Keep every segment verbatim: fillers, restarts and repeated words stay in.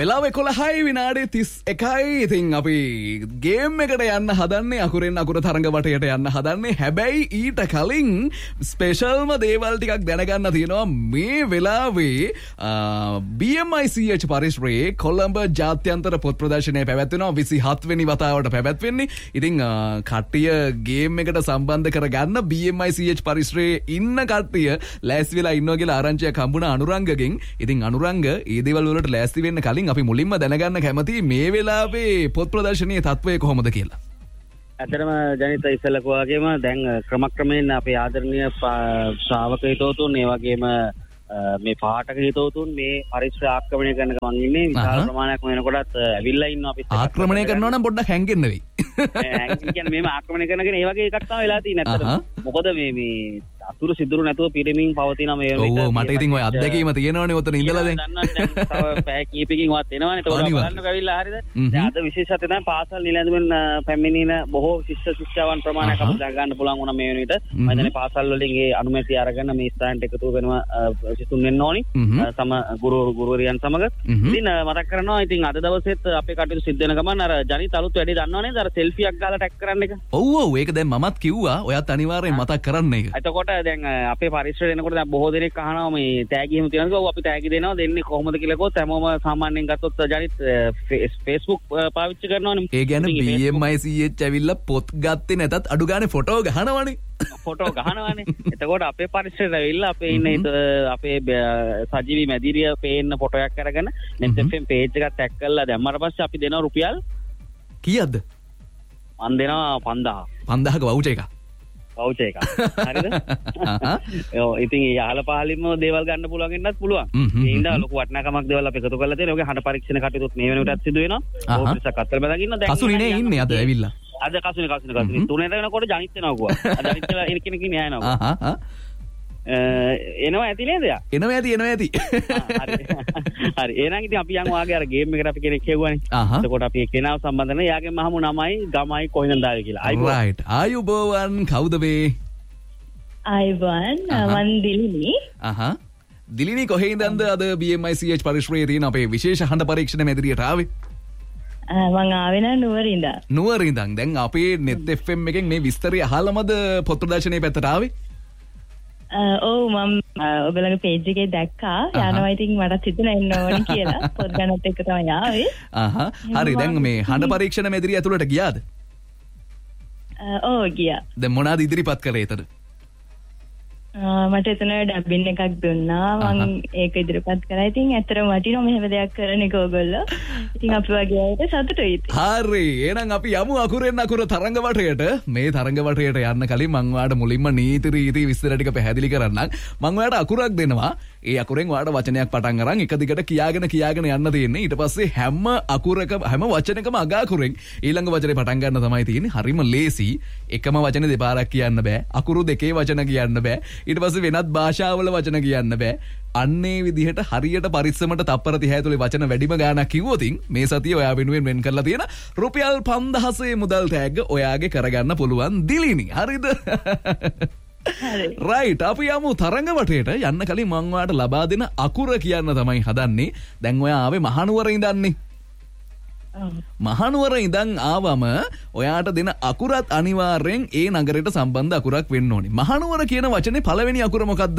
වෙලාව එකොළහයි විනාඩි තිස් එකයි. ඉතින් අපි ගේම් එකට යන්න හදන්නේ අකුරෙන් අකුර තරඟ වටයට යන්න හදන්නේ. හැබැයි ඊට කලින් ස්පෙෂල්ම දේවල් ටිකක් දැනගන්න තියෙනවා. මේ වෙලාවේ බී එම් ආයි සී එච් පරිශ්‍රයේ කොළඹ ජාත්‍යන්තර පොත් ප්‍රදර්ශනය පැවැත්වෙනවා. විසිහත් වෙනි වතාවට පැවැත්වෙන්නේ. ඉතින් කට්ටිය ගේම් එකට සම්බන්ධ කරගන්න බී එම් ආයි සී එච් පරිශ්‍රයේ ඉන්න කට්ටිය ලෑස්ති වෙලා ඉන්නවා කියලා ආරංචියක් හම්බුණා අනුරංගගෙන්. ඉතින් අනුරංග ඒ දේවල් වලට ලෑස්ති වෙන්න කලින් අපි මුලින්ම දැනගන්න කැමති මේ වෙලාවේ පොත් ප්‍රදර්ශනයේ තත්ත්වය කොහොමද කියලා. ඇත්තටම ජනිත ඉස්සෙල්ලා වගේම දැන් ක්‍රමක්‍රමයෙන් අපේ ආදරණීය ශ්‍රාවක හිතවතුන් ඒ වගේම මේ පාඨක හිතවතුන් මේ පරිශ්‍රය ආක්‍රමණය කරන ගමන් ඉන්නේ. විශාල ප්‍රමාණයක් වෙනකොටත් ඇවිල්ලා ඉන්නවා. අපි ආක්‍රමණය කරනවා නම් පොඩ්ඩක් හැංගෙන්න වෙයි. හැංගෙන්න කියන්නේ මේම ආක්‍රමණය කරනගෙන ඒ වගේ එකක් තමයි වෙලා තියෙන්නේ ඇත්තටම. මොකද මේ මේ අතුරු සිදුරු නැතුව පිරෙමින් පවතින මේ ඔව් මට ඉතින් ඔය අත්දැකීම තියෙනවනේ ඔතන ඉඳලා දැන්. දැන් තව පැය කීපකින් වත් එනවනේ. ඒක බලන්නකෝ ඇවිල්ලා හරියද? දැන් අද විශේෂත්වය තමයි පාසල් නිලැඳුමෙන් පැමිණෙන බොහෝ ශිෂ්‍ය ශිෂ්‍යාවන් ප්‍රමාණයක් අපිට ගන්න පුළුවන් වුණා මේ වෙන විට. මම හිතන්නේ පාසල් වලින් ඒ අනුමැතිය අරගෙන මේ ස්ථානට එකතු වෙනවා සිසුන් වෙන්න ඕනි. සම ගුරු ගුරුවරියන් සමග. ඉතින් මතක් කරනවා ඉතින් අද දවසෙත් අපේ කටයුතු සිද්ධ වෙන ගමන් අර ජනිත අලුත් වැඩි දන්නව නේද? අර සෙල්ෆියක් ගාලා ටැග් කරන්න එක. ඔව් ඔව් ඒක දැන් මමත් කිව්වා. ඔයත් අනිවාර්යෙන් මතක් කරන්න ඒක. එතකොට දැන් අපේ පරිශ්‍රය එනකොට දැන් බොහෝ දෙනෙක් අහනවා මේ තෑගි එහෙම තියනද? ඔව් අපි තෑගි දෙනවා. දෙන්නේ කොහොමද කියලා කිව්වොත් හැමෝම සාමාන්‍යයෙන් ගත්තොත් ජනිත් Facebook පාවිච්චි කරනවනේ. ඒ කියන්නේ බී එම් ආයි සී එච් ඇවිල්ලා පොත් ගත්තේ නැතත් අඩු ගානේ ෆොටෝ ගහනවනේ. ෆොටෝ ගහනවනේ. එතකොට අපේ පරිශ්‍රයට ඇවිල්ලා අපේ ඉන්න අපේ සජීවී මැදිරිය පේන්න ෆොටෝයක් අරගෙන net එෆ් එම් page එකත් ටැග් කරලා දැම්මට පස්සේ අපි දෙනවා රුපියල් කීයක්ද? මන් දෙනවා පන්දාහක්. පන්දාහක වවුචර් එකක්. වවුචර් එකක්. හරිද? ඔව් ඉතින් ඒ අහල පහලින්ම දේවල් ගන්න පුළුවන් වෙන්නත් පුළුවන්. ඒ ඉඳලා ලොකු වටිනාකමක් දේවල් අපි එකතු කරලා තියෙනවා. ඔගේ හඬ පරීක්ෂණ කටයුතුත් මේ වෙනකොටත් සිදු වෙනවා. ඕෆිසක් අතර බඳගෙන ඉන්න දැන් කසුනේ නේ ඉන්නේ අද ඇවිල්ලා. අද කසුනේ කසුනේ කසුනේ තුනේ වෙනකොට ජනිත් වෙනවා ගුවා. අද ජනිත් වෙලා ඉන්න කෙනෙක් ඉන්නේ යනවා. ආහ් ආහ් එනවා ඇති නේද යා? එනවා ඇති එනවා ඇති. හරි. හරි. එහෙනම් ඉතින් අපි යන් වාගේ අර ගේම් එකට අපි කෙනෙක් කියවුවානේ. එතකොට අපි කෙනාව සම්බන්ධ නැහැ. යාගේ මහමු නමයි ගමයි කොහෙන්ද ආවේ කියලා. අයිබෝන්. රයිට්. ආයුබෝවන් කවුද මේ? ආයුබෝවන් මන් දිලිනි. අහහ. දිලිනි කොහෙන්ද අද බී එම් ආයි සී එච් පරිශ්‍රයේ තියෙන අපේ විශේෂ හඬ පරීක්ෂණ මැදිරියට ආවේ? මං ආවේ නම් නුවරින්ද. නුවරින්දන්. දැන් අපේ net එෆ් එම් එකෙන් මේ විස්තරය අහලමද පොත් ප්‍රදර්ශනයේ පැත්තට ආවේ? ඔව් මම ඔයගලගේ page එකේ දැක්කා. යනවා ඉතින් මට හිතුණා එන්න ඕනේ කියලා. පොත් ගන්නත් එක්ක තමයි ආවේ. ආහ්. හරි දැන් මේ හඬ පරීක්ෂණ මැදිරිය ඇතුළට ගියාද? ඔව් ගියා. දැන් මොනවාද ඉදිරිපත් කරේ එතන? මට එතන ඩබ්බින් එකක් දුන්නා. මම ඒක ඉදිරිපත් කරා. ඉතින් ඇත්තටම වටිනවා මෙහෙම දෙයක් කරන එක ඕගොල්ලෝ. ඉතින් අපි වගේ අයට සතුටුයි ඉතින්. හරි. එහෙනම් අපි යමු අකුරෙන් අකුර තරඟ වටයට. මේ තරඟ වටයට යන්න කලින් මම ඔයාලට මුලින්ම නීති රීති විස්තර ටික පැහැදිලි කරන්නම්. මම ඔයාලට අකුරක් දෙනවා. ඒ අකුරෙන් ඔයාලට වචනයක් පටන් අරන් එක දිගට කියාගෙන කියාගෙන යන්න තියෙන්නේ. ඊට පස්සේ හැම අකුරක හැම වචනයකම අග අකුරෙන් ඊළඟ වචනේ පටන් ගන්න තමයි තියෙන්නේ. හරිම ලේසි. එකම වචනේ දෙපාරක් කියන්න බෑ. අකුරු දෙකේ වචන කියන්න බෑ. ඊට පස්සේ වෙනත් භාෂාවල වචන කියන්න බෑ. අන්නේ විදිහට හරියට පරිස්සමට තප්පර තිහ ඇතුලේ වචන වැඩිම ගාණක් කිව්වොත් මේ සතිය ඔයා වෙනුවෙන් වෙන් කරලා තියෙන රුපියල් පන්දාහසේ මුදල් තෑග්ග ඔයාගේ කරගන්න පුළුවන් දිලිනි. හරිද? හරි. රයිට්. අපි යමු තරඟ වටේට. යන්න කලින් මම ඔයාලට ලබා දෙන අකුර කියන්න තමයි හදන්නේ. දැන් ඔයා ආවේ මහනුවර ඉඳන්නේ. මහනුවර ඉඳන් ආවම ඔයාට දෙන අකුරත් අනිවාර්යෙන් ඒ නගරයට සම්බන්ධ අකුරක් වෙන්න ඕනේ. මහනුවර කියන වචනේ පළවෙනි අකුර මොකද්ද?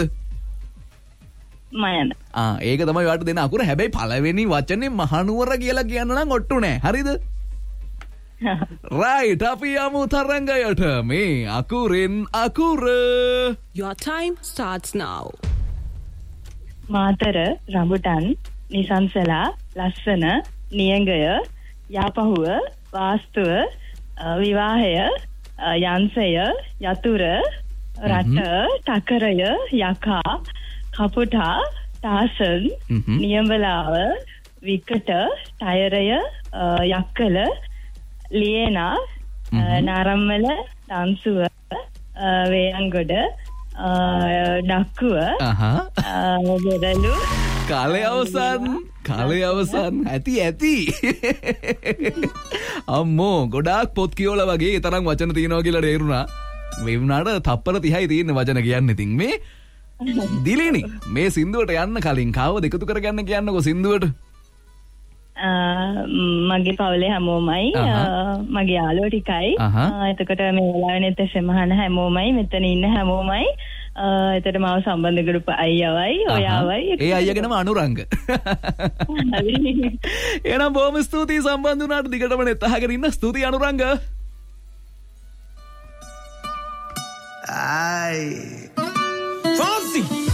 මයන. ආ ඒක තමයි ඔයාට දෙන අකුර. හැබැයි පළවෙනි වචනේ මහනුවර කියලා කියන්න නම් ඔට්ටු නෑ. හරිද? රයිට්. අපි යමු තරංගයට. මේ අකුරෙන් අකුර. Your time starts now. Matara රඹුටන් Nisansala ලස්සන නියඟය යාපහුව වාස්තුව විවාහය යන්සය යතුර රට තකරය යකා කපුටා තාසන් නියඹලාව විකට ටයරය යක්කල ලියනා නාරම්මල තන්සුව වේයන්ගොඩ ඩක්කුව බෙරළු කාලේ අවසන් කාලේ අවසන් ඇති ඇති අම්මෝ ගොඩාක් පොත් කියවලා වගේ ඒ තරම් වචන තියෙනවා කියලා තේරුණා. මේ වුණාට තප්පර තිහයි තියෙන වචන කියන්නේ. ඉතින් මේ දිලිනි මේ සින්දුවට යන්න කලින් කාවද එකතු කරගන්න කියන්නකෝ සින්දුවට. මගේ පවුලේ හැමෝමයි මගේ යාළුවෝ ටිකයි එතකොට මේ වෙලාවෙත් එසේම අහන හැමෝමයි මෙතන ඉන්න හැමෝමයි එතකොට මාව සම්බන්ධ කරපු අයියවයි ඔයාවයි ඒ අයියගෙනම අනුරංග එහෙනම් බොහොම ස්තුතියි සම්බන්ධ වුණාට දිගටම net අහගෙන ඉන්න ස්තුතියි අනුරංග Ay. Fancy.